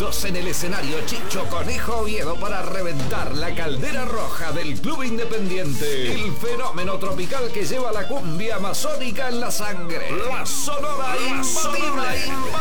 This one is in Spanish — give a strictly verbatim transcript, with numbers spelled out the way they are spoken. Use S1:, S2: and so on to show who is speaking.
S1: Unidos en el escenario Chicho Conejo Oviedo para reventar la caldera roja del Club Independiente. El fenómeno tropical que lleva la cumbia amazónica en la sangre. La Sonora Imbatible.